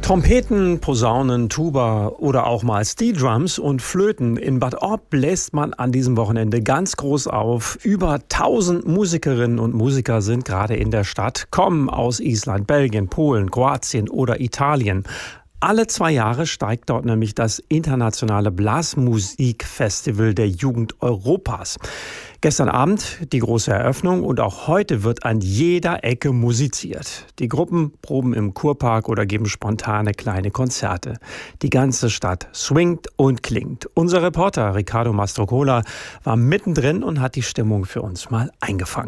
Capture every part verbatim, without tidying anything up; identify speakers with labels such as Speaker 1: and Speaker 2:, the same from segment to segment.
Speaker 1: Trompeten, Posaunen, Tuba oder auch mal Steel Drums und Flöten. In Bad Orb bläst man an diesem Wochenende ganz groß auf. Über tausend Musikerinnen und Musiker sind gerade in der Stadt, kommen aus Island, Belgien, Polen, Kroatien oder Italien. Alle zwei Jahre steigt dort nämlich das internationale Blasmusikfestival der Jugend Europas. Gestern Abend die große Eröffnung und auch heute wird an jeder Ecke musiziert. Die Gruppen proben im Kurpark oder geben spontane kleine Konzerte. Die ganze Stadt swingt und klingt. Unser Reporter Riccardo Mastrocola war mittendrin und hat die Stimmung für uns mal eingefangen.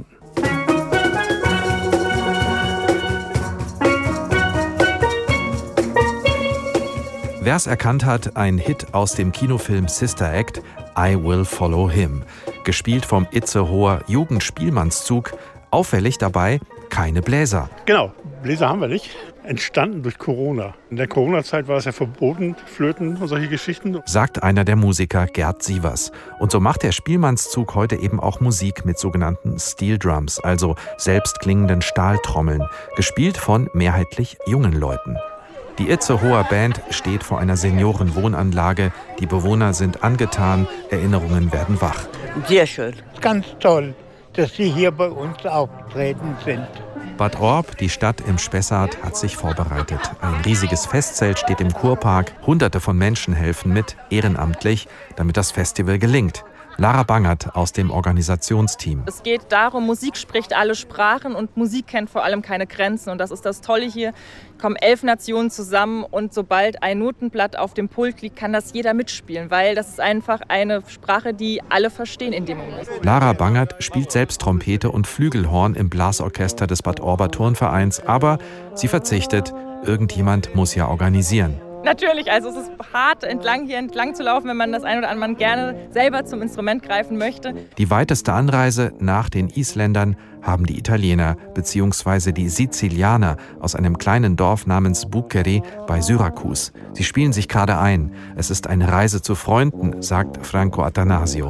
Speaker 2: Wer es erkannt hat, ein Hit aus dem Kinofilm Sister Act, I Will Follow Him. Gespielt vom Itzehoer Jugendspielmannszug. Auffällig dabei, keine Bläser.
Speaker 3: Genau, Bläser haben wir nicht. Entstanden durch Corona. In der Corona-Zeit war es ja verboten, Flöten und solche Geschichten.
Speaker 2: Sagt einer der Musiker, Gerd Sievers. Und so macht der Spielmannszug heute eben auch Musik mit sogenannten Steel Drums, also selbstklingenden Stahltrommeln, gespielt von mehrheitlich jungen Leuten. Die Itzehoer Band steht vor einer Seniorenwohnanlage. Die Bewohner sind angetan, Erinnerungen werden wach.
Speaker 4: Sehr schön.
Speaker 5: Ganz toll, dass Sie hier bei uns auftreten sind.
Speaker 2: Bad Orb, die Stadt im Spessart, hat sich vorbereitet. Ein riesiges Festzelt steht im Kurpark. Hunderte von Menschen helfen mit, ehrenamtlich, damit das Festival gelingt. Lara Bangert aus dem Organisationsteam.
Speaker 6: Es geht darum, Musik spricht alle Sprachen und Musik kennt vor allem keine Grenzen. Und das ist das Tolle hier. Kommen elf Nationen zusammen und sobald ein Notenblatt auf dem Pult liegt, kann das jeder mitspielen, weil das ist einfach eine Sprache, die alle verstehen in dem Moment.
Speaker 2: Lara Bangert spielt selbst Trompete und Flügelhorn im Blasorchester des Bad Orber Turnvereins, aber sie verzichtet, irgendjemand muss ja organisieren.
Speaker 6: Natürlich, also es ist hart, entlang hier entlang zu laufen, wenn man das ein oder andere Mal gerne selber zum Instrument greifen möchte.
Speaker 2: Die weiteste Anreise nach den Isländern haben die Italiener bzw. die Sizilianer aus einem kleinen Dorf namens Buccheri bei Syrakus. Sie spielen sich gerade ein. Es ist eine Reise zu Freunden, sagt Franco Attanasio.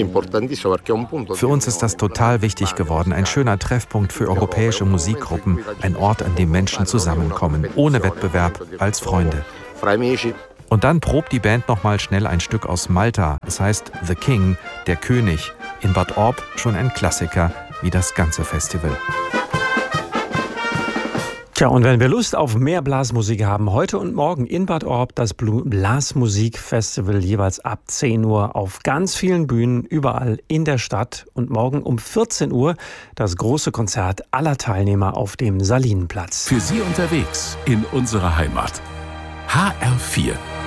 Speaker 2: Für uns ist das total wichtig geworden. Ein schöner Treffpunkt für europäische Musikgruppen. Ein Ort, an dem Menschen zusammenkommen. Ohne Wettbewerb, als Freunde. Und dann probt die Band nochmal schnell ein Stück aus Malta. Es heißt The King, der König. In Bad Orb schon ein Klassiker, wie das ganze Festival.
Speaker 1: Tja, und wenn wir Lust auf mehr Blasmusik haben, heute und morgen in Bad Orb das Blasmusikfestival jeweils ab zehn Uhr auf ganz vielen Bühnen überall in der Stadt und morgen um vierzehn Uhr das große Konzert aller Teilnehmer auf dem Salinenplatz.
Speaker 7: Für Sie unterwegs in unserer Heimat. H R vier